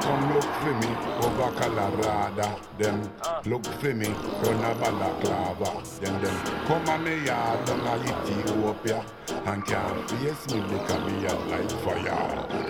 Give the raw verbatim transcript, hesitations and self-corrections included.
come look for me over Colorado. Them look for me run a balaclava. Them them come a me yard down a Ethiopia and can't face me because me a like fire.